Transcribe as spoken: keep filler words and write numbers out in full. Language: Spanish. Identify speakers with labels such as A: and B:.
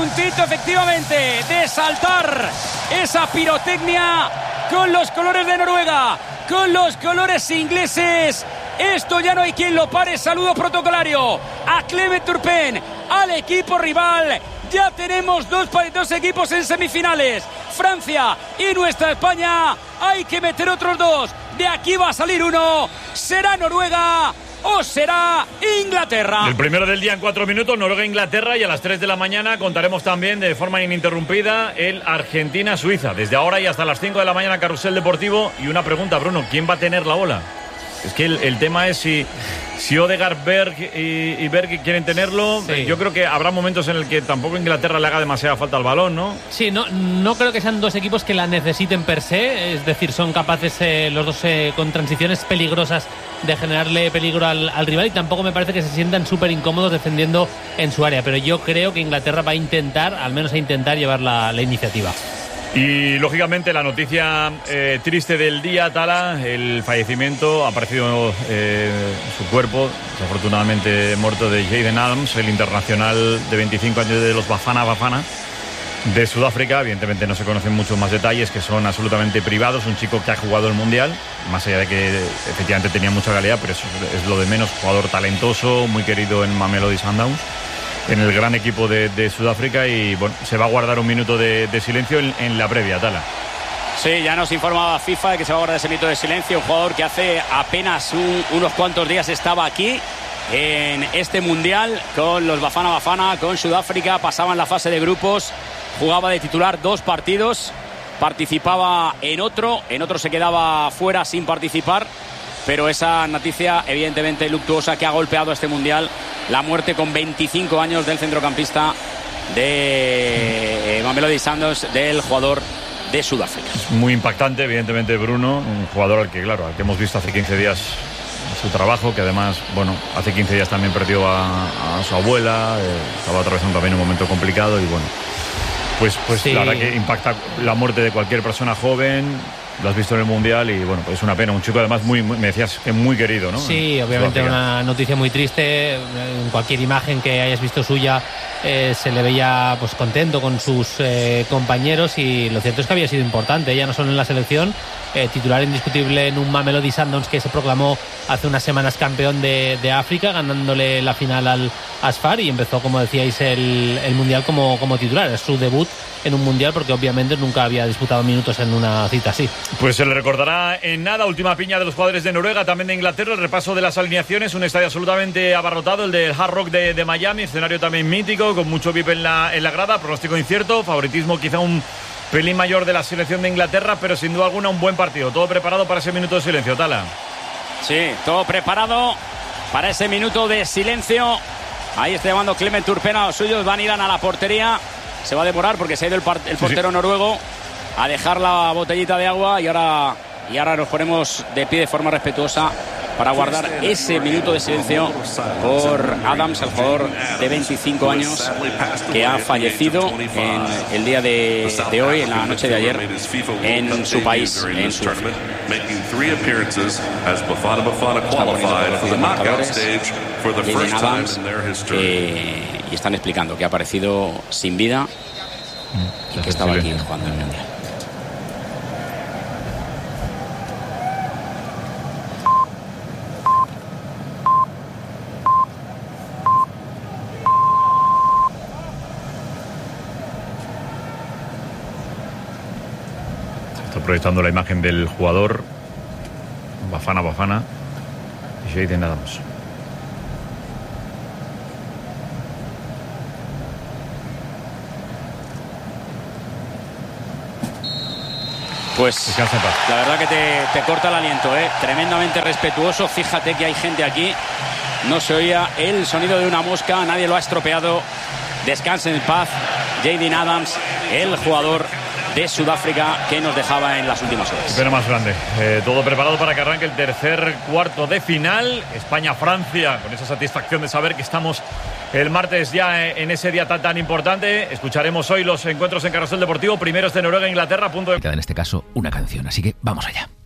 A: puntito efectivamente de saltar esa pirotecnia con los colores de Noruega, con los colores ingleses. Esto ya no hay quien lo pare. Saludo protocolario a Clement Turpin, al equipo rival. Ya tenemos dos, dos equipos en semifinales, Francia y nuestra España. Hay que meter otros dos. De aquí va a salir uno. ¿Será Noruega o será Inglaterra?
B: El primero del día en cuatro minutos, Noruega-Inglaterra, y a las tres de la mañana contaremos también de forma ininterrumpida el Argentina-Suiza. Desde ahora y hasta las cinco de la mañana, Carrusel Deportivo. Y una pregunta, Bruno, ¿quién va a tener la bola? Es que el, el tema es si, si Odegaard, Berg y, y Berg quieren tenerlo. Sí. Yo creo que habrá momentos en el que tampoco Inglaterra le haga demasiada falta al balón, ¿no?
C: Sí, no, no creo que sean dos equipos que la necesiten per se. Es decir, son capaces eh, los dos eh, con transiciones peligrosas de generarle peligro al, al rival, y tampoco me parece que se sientan súper incómodos defendiendo en su área. Pero yo creo que Inglaterra va a intentar, al menos a intentar llevar la, la iniciativa.
B: Y lógicamente la noticia eh, triste del día, Tala, el fallecimiento, ha aparecido eh, su cuerpo, desafortunadamente muerto, de Jayden Adams, el internacional de veinticinco años de los Bafana Bafana de Sudáfrica. Evidentemente no se conocen muchos más detalles, que son absolutamente privados. Un chico que ha jugado el Mundial, más allá de que efectivamente tenía mucha calidad, pero eso es lo de menos. Jugador talentoso, muy querido en Mamelodi Sundowns, en el gran equipo de, de Sudáfrica, y bueno, se va a guardar un minuto de, de silencio en, en la previa, Tala.
A: Sí, ya nos informaba FIFA de que se va a guardar ese minuto de silencio. Un jugador que hace apenas un, unos cuantos días estaba aquí en este Mundial con los Bafana Bafana, con Sudáfrica. Pasaba en la fase de grupos, jugaba de titular dos partidos, participaba en otro, en otro se quedaba fuera sin participar. Pero esa noticia evidentemente luctuosa que ha golpeado este Mundial, la muerte con veinticinco años del centrocampista de Mamelodi Sundowns, del jugador de Sudáfrica.
B: Es muy impactante, evidentemente, Bruno, un jugador al que, claro, al que hemos visto hace quince días su trabajo, que además, bueno, hace quince días también perdió a, a su abuela, eh, estaba atravesando también un momento complicado, y bueno, pues, pues sí. La verdad que impacta la muerte de cualquier persona joven. Lo has visto en el Mundial y bueno, pues es una pena. Un chico además muy, muy me decías que muy querido, ¿no?
C: Sí, obviamente una noticia muy triste. En cualquier imagen que hayas visto suya eh, se le veía pues contento con sus eh, compañeros, y lo cierto es que había sido importante, ya no solo en la selección, eh, titular indiscutible en un Mamelodi Sundowns que se proclamó hace unas semanas campeón de, de África, ganándole la final al Asfar, y empezó, como decíais, el, el Mundial como, como titular. Es su debut en un Mundial, porque obviamente nunca había disputado minutos en una cita así.
B: Pues se le recordará en nada. Última piña de los jugadores de Noruega, también de Inglaterra. El repaso de las alineaciones. Un estadio absolutamente abarrotado, el del Hard Rock de, de Miami. Escenario también mítico, con mucho V I P en la, en la grada. Pronóstico incierto. Favoritismo quizá un pelín mayor de la selección de Inglaterra, pero sin duda alguna un buen partido. Todo preparado para ese minuto de silencio, Tala.
A: Sí, todo preparado para ese minuto de silencio. Ahí está llamando Clement Turpin a los suyos. Van Irán a la portería. Se va a demorar porque se ha ido el, el portero sí, sí. noruego a dejar la botellita de agua, y ahora, y ahora nos ponemos de pie de forma respetuosa para guardar ese minuto de silencio por Adams, el jugador de veinticinco años que ha fallecido en el día de, de hoy, en la noche de ayer, en su país, en Sudáfrica. Eh, y están explicando que ha aparecido sin vida y que estaba aquí jugando el Mundial.
B: Está proyectando la imagen del jugador Bafana Bafana y Jayden Adams.
A: Pues la verdad que te, te corta el aliento, ¿eh? Tremendamente respetuoso. Fíjate que hay gente aquí. No se oía el sonido de una mosca, nadie lo ha estropeado. Descansen en paz Jayden Adams, el jugador de Sudáfrica que nos dejaba en las últimas horas.
B: Pero más grande. Eh, todo preparado para que arranque el tercer cuarto de final. España-Francia, con esa satisfacción de saber que estamos el martes ya en ese día tan tan importante. Escucharemos hoy los encuentros en Carrusel Deportivo. Primero es de Noruega-Inglaterra. Punto de...
D: En este caso, una canción, así que vamos allá.